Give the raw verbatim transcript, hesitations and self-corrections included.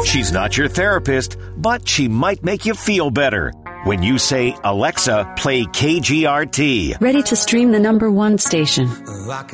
She's not your therapist, but she might make you feel better. When you say, Alexa, play K G R T. Ready to stream the number one station.